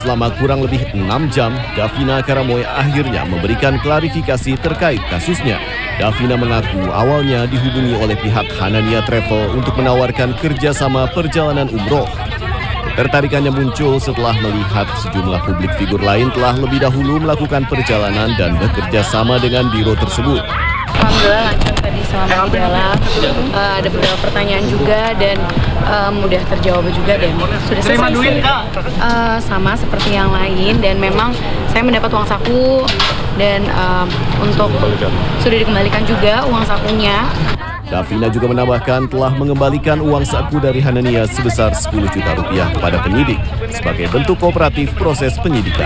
Selama kurang lebih 6 jam, Davina Karamoe akhirnya memberikan klarifikasi terkait kasusnya. Davina mengaku awalnya dihubungi oleh pihak Hanania Travel untuk menawarkan kerjasama perjalanan umroh. Ketertarikannya muncul setelah melihat sejumlah publik figur lain telah lebih dahulu melakukan perjalanan dan bekerja sama dengan biro tersebut. Alhamdulillah lancar tadi selama di jalan, ada beberapa pertanyaan juga dan mudah terjawab juga dan sudah selesai. Sama seperti yang lain dan memang saya mendapat uang saku dan untuk sudah dikembalikan juga uang sakunya. Davina juga menambahkan telah mengembalikan uang saku dari Hanania sebesar 10 juta rupiah kepada penyidik sebagai bentuk kooperatif proses penyidikan.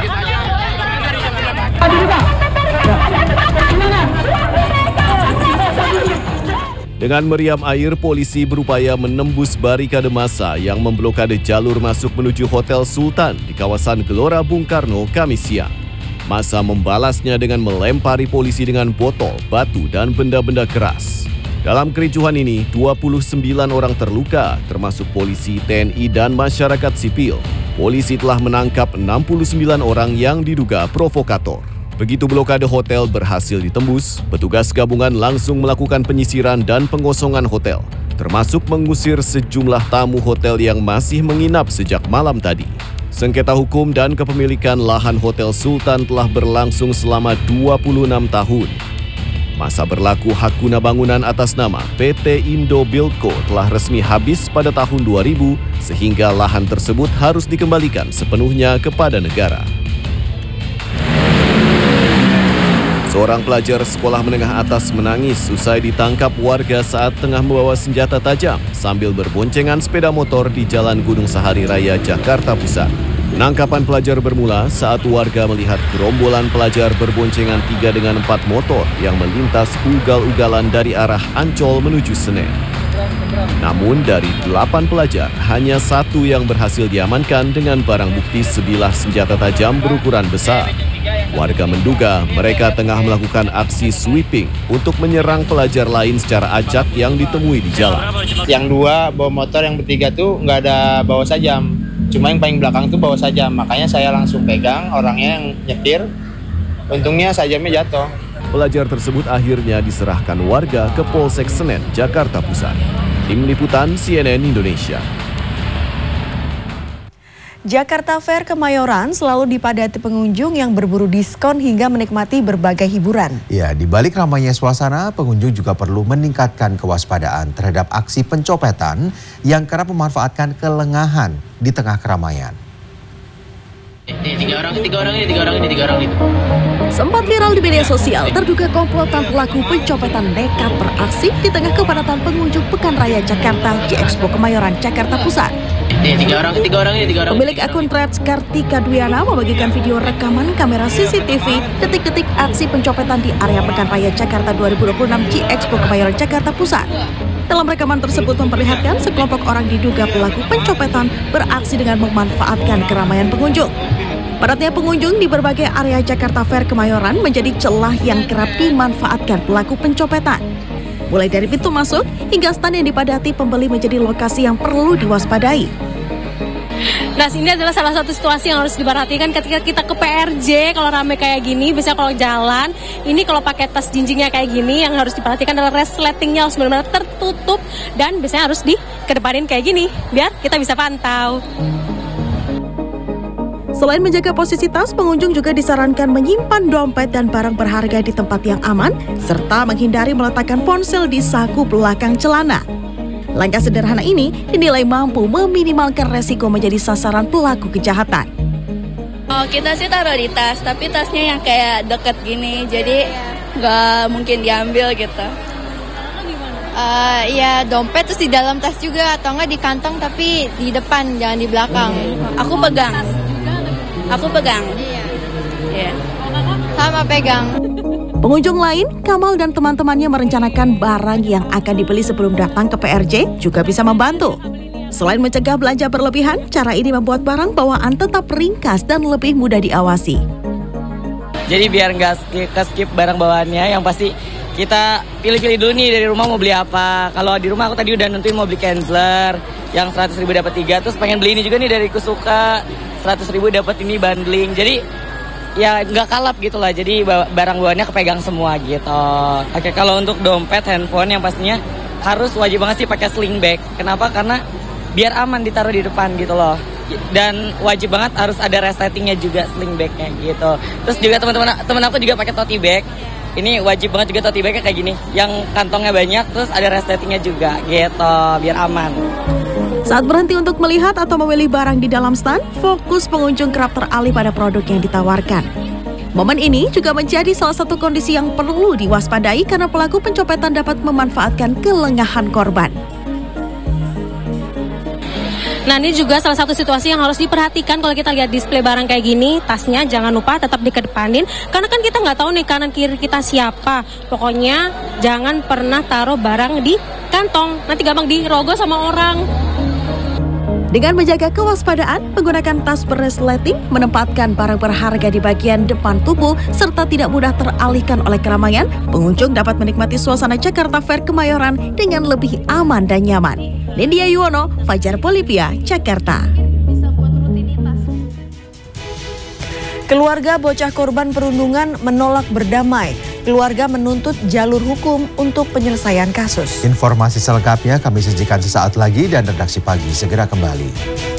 Dengan meriam air, polisi berupaya menembus barikade massa yang memblokade jalur masuk menuju Hotel Sultan di kawasan Gelora Bung Karno Kamis siang. Massa membalasnya dengan melempari polisi dengan botol, batu, dan benda-benda keras. Dalam kericuhan ini, 29 orang terluka, termasuk polisi, TNI, dan masyarakat sipil. Polisi telah menangkap 69 orang yang diduga provokator. Begitu blokade hotel berhasil ditembus, petugas gabungan langsung melakukan penyisiran dan pengosongan hotel, termasuk mengusir sejumlah tamu hotel yang masih menginap sejak malam tadi. Sengketa hukum dan kepemilikan lahan Hotel Sultan telah berlangsung selama 26 tahun. Masa berlaku hak guna bangunan atas nama PT Indo Buildco telah resmi habis pada tahun 2000, sehingga lahan tersebut harus dikembalikan sepenuhnya kepada negara. Seorang pelajar sekolah menengah atas menangis usai ditangkap warga saat tengah membawa senjata tajam sambil berboncengan sepeda motor di Jalan Gunung Sahari Raya, Jakarta Pusat. Penangkapan pelajar bermula saat warga melihat gerombolan pelajar berboncengan 3 dengan 4 motor yang melintas ugal-ugalan dari arah Ancol menuju Senen. Namun dari 8 pelajar, hanya 1 yang berhasil diamankan dengan barang bukti sebilah senjata tajam berukuran besar. Warga menduga mereka tengah melakukan aksi sweeping untuk menyerang pelajar lain secara acak yang ditemui di jalan. Yang 2 bawa motor, yang bertiga tuh nggak ada bawa sajam. Cuma yang paling belakang tuh bawa sajam. Makanya saya langsung pegang orangnya yang nyetir. Untungnya sajamnya jatuh. Pelajar tersebut akhirnya diserahkan warga ke Polsek Senen, Jakarta Pusat. Tim Liputan CNN Indonesia. Jakarta Fair Kemayoran selalu dipadati pengunjung yang berburu diskon hingga menikmati berbagai hiburan. Ya, di balik ramainya suasana, pengunjung juga perlu meningkatkan kewaspadaan terhadap aksi pencopetan yang kerap memanfaatkan kelengahan di tengah keramaian. Tiga orang ini. Sempat viral di media sosial, terduga komplotan pelaku pencopetan nekat beraksi di tengah kepadatan pengunjung Pekan Raya Jakarta di Expo Kemayoran, Jakarta Pusat. Tiga orang ini. Pemilik akun Threads Kartika Dwiana membagikan video rekaman kamera CCTV detik-detik aksi pencopetan di area Pekan Raya Jakarta 2026 di Expo Kemayoran, Jakarta Pusat. Dalam rekaman tersebut memperlihatkan sekelompok orang diduga pelaku pencopetan beraksi dengan memanfaatkan keramaian pengunjung. Padatnya pengunjung di berbagai area Jakarta Fair Kemayoran menjadi celah yang kerap dimanfaatkan pelaku pencopetan. Mulai dari pintu masuk hingga stand yang dipadati pembeli menjadi lokasi yang perlu diwaspadai. Nah, ini adalah salah satu situasi yang harus diperhatikan ketika kita ke PRJ. Kalau ramai kayak gini, biasanya kalau jalan, ini kalau pakai tas jinjingnya kayak gini, yang harus diperhatikan adalah resletingnya harus benar-benar tertutup dan biasanya harus dikedepanin kayak gini, biar kita bisa pantau. Selain menjaga posisi tas, pengunjung juga disarankan menyimpan dompet dan barang berharga di tempat yang aman, serta menghindari meletakkan ponsel di saku belakang celana. Langkah sederhana ini dinilai mampu meminimalkan resiko menjadi sasaran pelaku kejahatan. Oh, kita sih taruh di tas, tapi tasnya yang kayak deket gini, jadi nggak mungkin diambil gitu. Ya dompet terus di dalam tas juga, atau nggak di kantong tapi di depan, jangan di belakang. Aku pegang. Iya. Sama pegang. Pengunjung lain, Kamal dan teman-temannya merencanakan barang yang akan dibeli sebelum datang ke PRJ juga bisa membantu. Selain mencegah belanja berlebihan, cara ini membuat barang bawaan tetap ringkas dan lebih mudah diawasi. Jadi biar nggak skip barang bawaannya, yang pasti kita pilih-pilih dulu nih dari rumah mau beli apa. Kalau di rumah aku tadi udah nentuin mau beli Kienzler yang 100.000 dapat 3, terus pengen beli ini juga nih dari Kusuka 100.000 dapat ini bundling. Jadi ya nggak kalap gitu lah. Jadi barang bawaannya kepegang semua gitu. Oke, kalau untuk dompet, handphone yang pastinya harus wajib banget sih pakai sling bag. Kenapa? Karena biar aman ditaruh di depan gitu loh. Dan wajib banget harus ada resletingnya juga, sling bagnya gitu. Terus juga teman aku juga pakai tote bag. Ini wajib banget juga tote bagnya kayak gini, yang kantongnya banyak, terus ada resletingnya juga gitu, biar aman. Saat berhenti untuk melihat atau memilih barang di dalam stand, fokus pengunjung kerap teralih pada produk yang ditawarkan. Momen ini juga menjadi salah satu kondisi yang perlu diwaspadai karena pelaku pencopetan dapat memanfaatkan kelengahan korban. Nah, ini juga salah satu situasi yang harus diperhatikan kalau kita lihat display barang kayak gini. Tasnya jangan lupa tetap dikedepanin, karena kan kita nggak tahu nih kanan kiri kita siapa. Pokoknya jangan pernah taruh barang di kantong, nanti gampang dirogoh sama orang. Dengan menjaga kewaspadaan, menggunakan tas beresleting, menempatkan barang berharga di bagian depan tubuh, serta tidak mudah teralihkan oleh keramaian, pengunjung dapat menikmati suasana Jakarta Fair Kemayoran dengan lebih aman dan nyaman. Nindya Yuwono, Fajar Bolivia, Jakarta. Keluarga bocah korban perundungan menolak berdamai. Keluarga menuntut jalur hukum untuk penyelesaian kasus. Informasi selengkapnya kami sajikan sesaat lagi dan redaksi pagi segera kembali.